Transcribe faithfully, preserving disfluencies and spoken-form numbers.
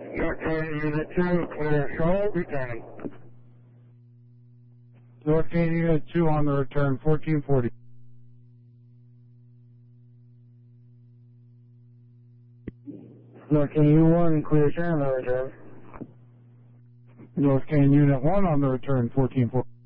North Canyon Unit two, clear show, returning. North Canyon Unit two on the return, fourteen forty. North Canyon one, clear channel, return. North Canyon Unit one on the return, fourteen forty.